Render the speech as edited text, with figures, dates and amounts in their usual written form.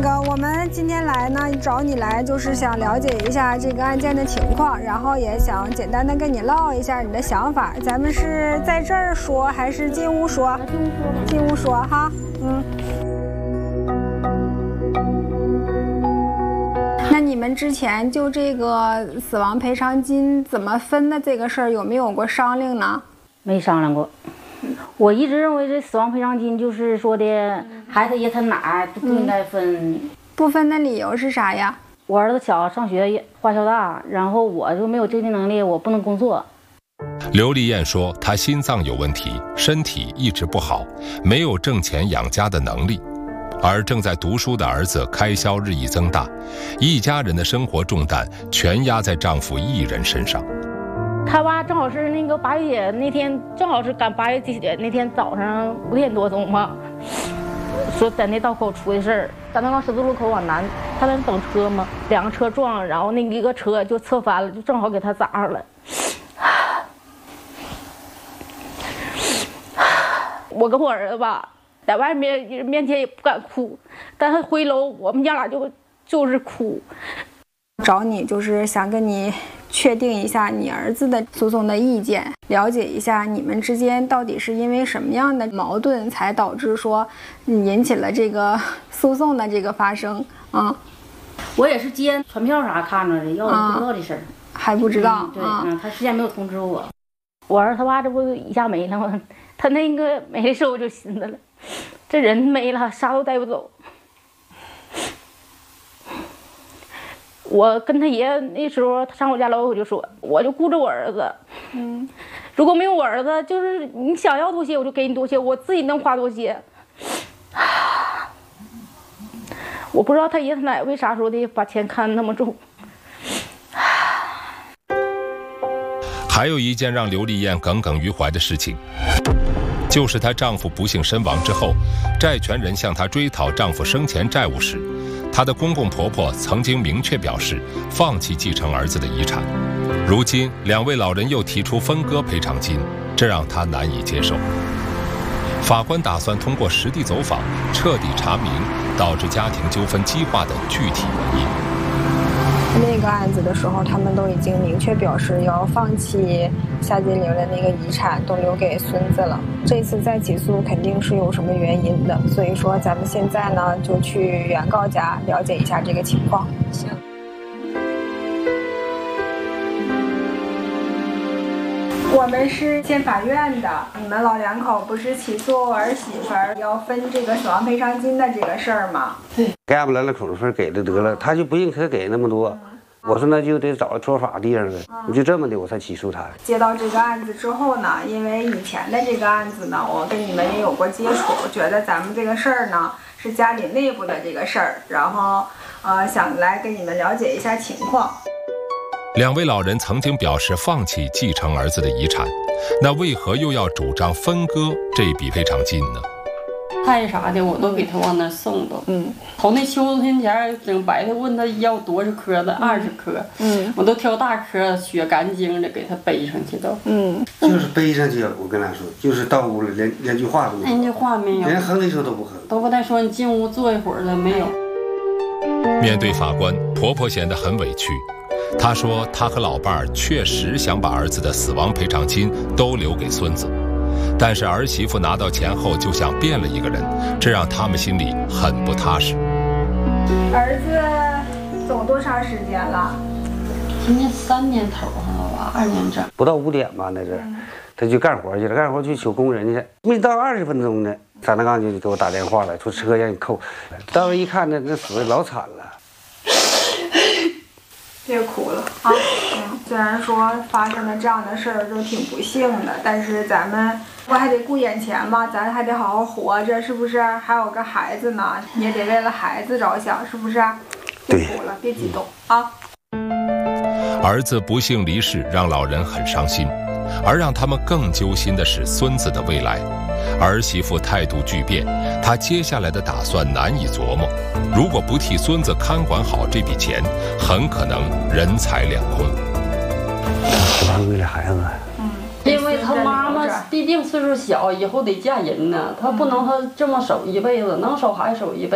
我们今天来呢，找你来就是想了解一下这个案件的情况，然后也想简单的跟你唠一下你的想法。咱们是在这儿说还是进屋说？进屋说哈，那你们之前就这个死亡赔偿金怎么分的这个事儿，有没有过商量呢？ 没商量过。我一直认为这死亡赔偿金就是说的孩子爷他哪儿不应该分。 不分的理由是啥呀？ 我儿子小，上学花销大，然后我就没有经济能力，我不能工作。 刘丽燕说，她心脏有问题，身体一直不好，没有挣钱养家的能力。而正在读书的儿子开销日益增大，一家人的生活重担全压在丈夫一人身上。 他爸正好是那个8月节那天，正好是赶8月节那天早上5点多钟嘛，说在那道口出的事儿，咱那往十字路口往南，他在那等车嘛，2个车撞，然后那一个车就侧翻了，就正好给他砸上了。我跟我儿子吧，在外面人面前也不敢哭，但是回楼我们家俩就是哭。 找你就是想跟你确定一下你儿子的诉讼的意见，了解一下你们之间到底是因为什么样的矛盾才导致说引起了这个诉讼的这个发生啊？ 我也是接传票啥看着的，要我不知道这事儿， 还不知道。 对，他事先没有通知我。我儿子他爸这不一下没了吗？他那个没的时候我就寻思了，这人没了，啥都带不走。我跟他爷那时候上我家楼，我就说，我就顾着我儿子，如果没有我儿子，就是你想要多些我就给你多些，我自己能花多些。我不知道他爷他奶为啥说的把钱看那么重。 还有一件让刘丽燕耿耿于怀的事情，就是她丈夫不幸身亡之后，债权人向她追讨丈夫生前债务时，她的公公婆婆曾经明确表示放弃继承儿子的遗产。如今2位老人又提出分割赔偿金，这让她难以接受。法官打算通过实地走访，彻底查明导致家庭纠纷激化的具体原因。 那个案子的时候，他们都已经明确表示要放弃夏金玲的那个遗产，都留给孙子了。这次再起诉肯定是有什么原因的，所以说咱们现在呢就去原告家了解一下这个情况。行。我们是县法院的，你们老2口不是起诉儿媳妇要分这个死亡赔偿金的这个事儿吗？ 对，该俺们来了口分给了得了，他就不认可给那么多。我说那就得找说法地方的，你就这么的，我才起诉他。 接到这个案子之后呢，因为以前的这个案子呢，我跟你们也有过接触，觉得咱们这个事儿呢是家里内部的这个事儿，然后想来跟你们了解一下情况。 2位老人曾经表示放弃继承儿子的遗产，那为何又要主张分割这笔赔偿金呢？ 菜啥的我都给他往那送都。头那秋天前整白的问他要多少颗的，20颗。我都挑大颗血干净的给他背上去都。 就是背上去了，我跟他说，就是到屋里连句话都没有。 连句话没有。 连哼的声都不哼。 都跟他说你进屋坐一会儿了没有。 面对法官，婆婆显得很委屈。她说她和老伴儿确实想把儿子的死亡赔偿金都留给孙子，但是儿媳妇拿到钱后就像变了一个人，这让他们心里很不踏实。 儿子走多长时间了？ 今年3年头了吧，2年整。 不到5点吧，那阵他就干活去了，干活去取工人去，没到20分钟呢，张大刚就给我打电话了，说车让你扣。到时一看那死的老惨了。 别哭了啊！虽然说发生了这样的事儿就挺不幸的，但是咱们不还得顾眼前吗？咱还得好好活着，是不是？还有个孩子呢，你也得为了孩子着想，是不是？别哭了，别激动啊！ 儿子不幸离世，让老人很伤心，而让他们更揪心的是孙子的未来。儿媳妇态度巨变，她接下来的打算难以琢磨。如果不替孙子看管好这笔钱，很可能人财两空。 他为了孩子。 因为他妈妈毕竟岁数小，以后得嫁人呢，他不能他这么守一辈子，能守还守一辈子。